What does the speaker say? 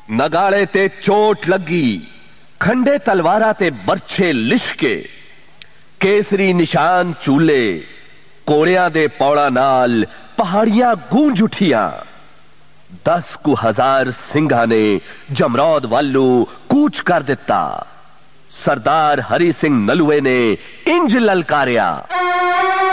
नगाले ते चोट लगी, खंडे तलवारा ते बरछे लिशके, केसरी निशान चूले, कोड़ियां दे पौड़ा नाल पहाड़ियां गूंज उठियां। 10,000 सिंघां ने जमरौद वालू कूच कर दिता। सरदार हरि सिंह नलुए ने इंज ललकारिया,